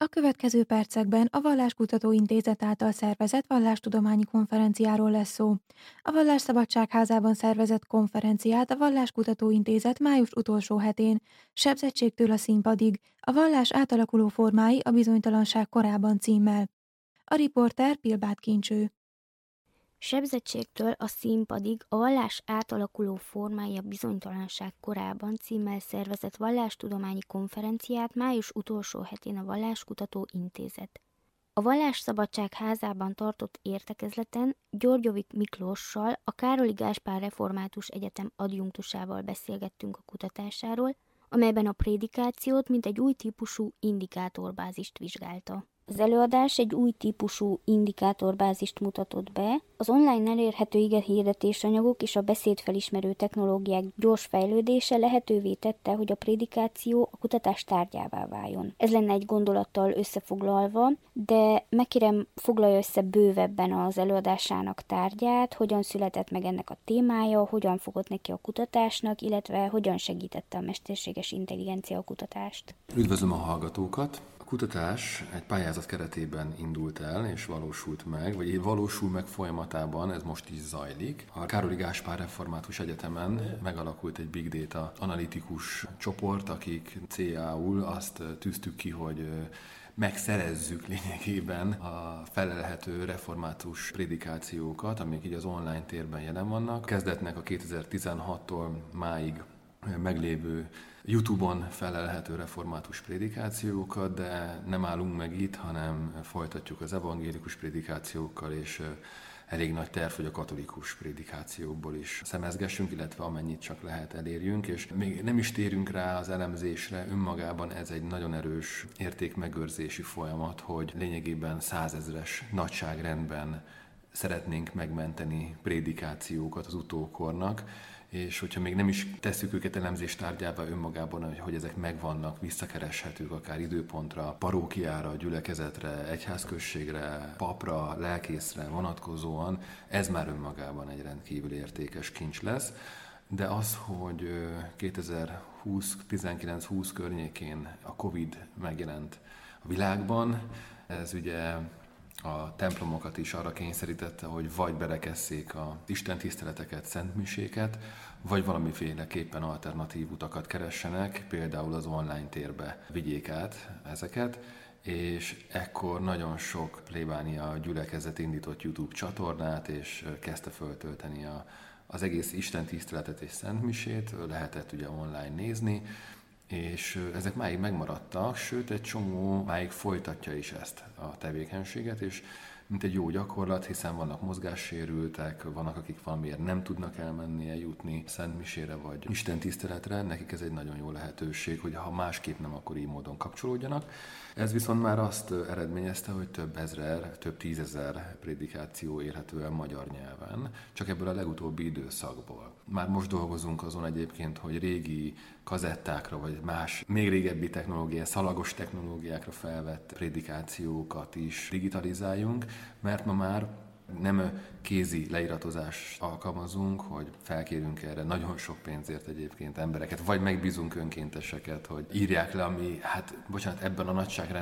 A következő percekben a Valláskutató Intézet által szervezett vallástudományi konferenciáról lesz szó. A Vallásszabadság házában szervezett konferenciát a Valláskutató Intézet május utolsó hetén, Sebzettségtől a színpadig, a vallás átalakuló formái a bizonytalanság korában címmel. A riporter Pilbát Kincső. Sebzettségtől a színpadig a vallás átalakuló formái a bizonytalanság korában címmel szervezett vallástudományi konferenciát május utolsó hetén a Valláskutató Intézet. A Vallásszabadság házában tartott értekezleten Györgyovik Miklóssal, a Károli Gáspár Református Egyetem adjunktusával beszélgettünk a kutatásáról, amelyben a prédikációt mint egy új típusú indikátorbázist vizsgálta. Az előadás egy új típusú indikátorbázist mutatott be, az online elérhető igehirdetés anyagok és a beszédfelismerő technológiák gyors fejlődése lehetővé tette, hogy a prédikáció a kutatás tárgyává váljon. Ez lenne egy gondolattal összefoglalva, de megkérem, foglalja össze bővebben az előadásának tárgyát, hogyan született meg ennek a témája, hogyan fogott neki a kutatásnak, illetve hogyan segítette a mesterséges intelligencia a kutatást. Üdvözlöm a hallgatókat! A kutatás egy pályázat keretében indult el és valósult meg, vagy valósul meg folyamatában, ez most is zajlik. A Károli Gáspár Református Egyetemen megalakult egy Big Data analitikus csoport, akik céljául azt tűztük ki, hogy megszerezzük lényegében a felelhető református prédikációkat, amik így az online térben jelen vannak. Kezdetnek a 2016-tól máig meglévő YouTube-on felelhető református prédikációkat, de nem állunk meg itt, hanem folytatjuk az evangélikus prédikációkkal, és elég nagy terv, hogy a katolikus prédikációkból is szemezgessünk, illetve amennyit csak lehet elérjünk, és még nem is térünk rá az elemzésre, önmagában ez egy nagyon erős értékmegőrzési folyamat, hogy lényegében 100 000-es nagyságrendben szeretnénk megmenteni prédikációkat az utókornak, és hogyha még nem is tesszük őket elemzés tárgyává önmagában, hogy ezek megvannak, visszakereshetők akár időpontra, parókiára, gyülekezetre, egyházközségre, papra, lelkészre vonatkozóan, ez már önmagában egy rendkívül értékes kincs lesz. De az, hogy 2019-20 környékén a Covid megjelent a világban, ez ugye a templomokat is arra kényszerítette, hogy vagy berekesszék az istentiszteleteket, szentmiséket, vagy valamiféleképpen alternatív utakat keressenek, például az online térbe vigyék át ezeket, és ekkor nagyon sok plébánia gyülekezet indított YouTube csatornát, és kezdte föltölteni az egész istentiszteletet és szentmisét, lehetett ugye online nézni, és ezek máig megmaradtak, sőt egy csomó máig folytatja is ezt a tevékenységet, és mint egy jó gyakorlat, hiszen vannak mozgássérültek, vannak, akik valamiért nem tudnak elmenni, eljutni szentmisére vagy istentiszteletre, nekik ez egy nagyon jó lehetőség, hogy ha másképp nem, akkor így módon kapcsolódjanak. Ez viszont már azt eredményezte, hogy több ezer, több tízezer prédikáció érhető el magyar nyelven, csak ebből a legutóbbi időszakból. Már most dolgozunk azon egyébként, hogy régi kazettákra, vagy más, még régebbi technológiák, szalagos technológiákra felvett prédikációkat is digitalizáljunk, mert ma már nem kézi leiratozást alkalmazunk, hogy felkérünk erre nagyon sok pénzért egyébként embereket, vagy megbízunk önkénteseket, hogy írják le, ami, ebben a nagyságrendben